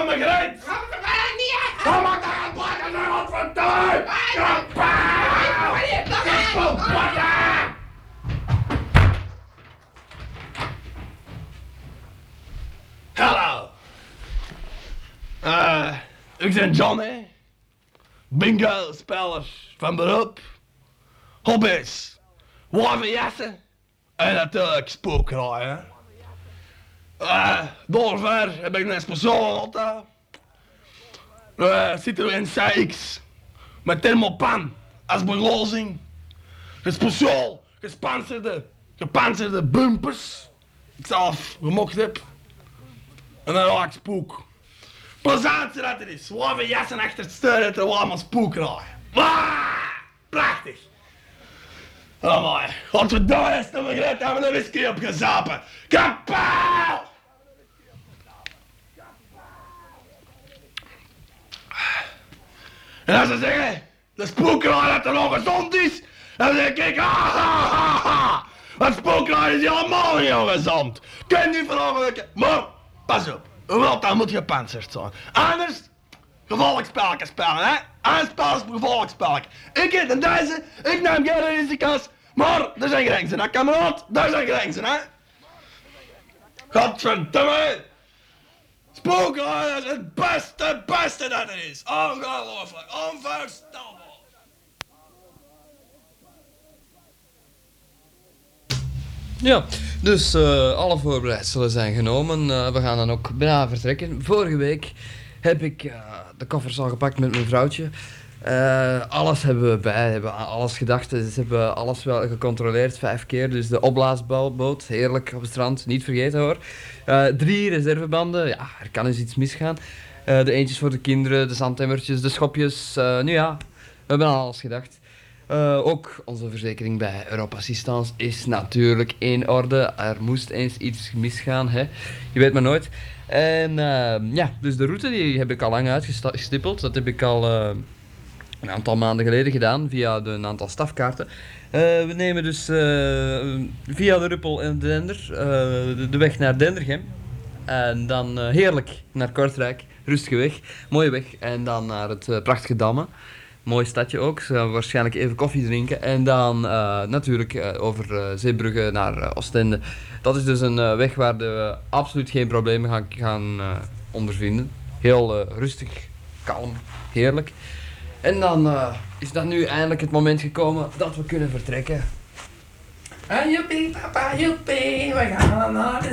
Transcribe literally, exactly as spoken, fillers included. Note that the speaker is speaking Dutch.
mijn griet! Kom maar daar aan plakken, nu wat van thuis! Hallo! Uh, ik ben Johnny. Bingo-speler van beroep. Hobby's. Wapenjassen. En natuurlijk spookrijden. Uh, Doorver heb ik een speciale auto. Uh, Citroën C X. Met thermopan als beglozing. Een speciaal gespanzerde, gepanzerde bumpers. Ik zelf gemokt heb. En dan raak ik spook. Plezantste dat er is. Wapenjassen achter het stuur en er allemaal spookrijden. Ah, prachtig. Oh mooi. Godverdomme is het begrijp dat we een whisky op gezapen. Kapaal! En als ze zeggen, de spookraai dat er nog gezond is, dan zeg ik, ha ha ha ha. Het spookraai is helemaal niet ongezond. Ken die verhaal, maar pas op, want dan moet gepantserd zijn. Anders, gevolgspelletjes spelen, hè. Aanspels voor gevolgspelletjes. Ik eet een deze, ik neem geen risico's, maar er zijn grenzen, hè, kameraad. Er zijn grenzen, hè. Godverdomme. Spookraai is het beste, beste dat er is. Ongelooflijk, onvoorstelbaar. Ja, dus uh, alle voorbereidselen zijn genomen. Uh, we gaan dan ook bijna vertrekken. Vorige week heb ik uh, de koffers al gepakt met mijn vrouwtje. Uh, alles hebben we bij, hebben aan alles gedacht. Ze hebben alles wel gecontroleerd, vijf keer. Dus de opblaasboot, heerlijk op het strand, niet vergeten hoor. Uh, drie reservebanden, ja, er kan eens iets misgaan. Uh, de eentjes voor de kinderen, de zandtemmertjes, de schopjes. Uh, nu ja, we hebben aan alles gedacht. Uh, ook onze verzekering bij Europa Assistance is natuurlijk in orde. Er moest eens iets misgaan, hè. Je weet maar nooit. En uh, ja, dus de route die heb ik al lang uitgestippeld. Dat heb ik al uh, een aantal maanden geleden gedaan via de, een aantal stafkaarten. Uh, we nemen dus uh, via de Ruppel en de Dender uh, de, de weg naar Dendergem. En dan uh, heerlijk naar Kortrijk. Rustige weg, mooie weg. En dan naar het uh, prachtige Damme. Mooi stadje ook, ze gaan waarschijnlijk even koffie drinken. En dan uh, natuurlijk uh, over uh, Zeebrugge naar uh, Oostende. Dat is dus een uh, weg waar we absoluut geen problemen gaan, gaan uh, ondervinden. Heel uh, rustig, kalm, heerlijk. En dan uh, is dat nu eindelijk het moment gekomen dat we kunnen vertrekken. Ah, joepie, papa, joepie, we gaan naar de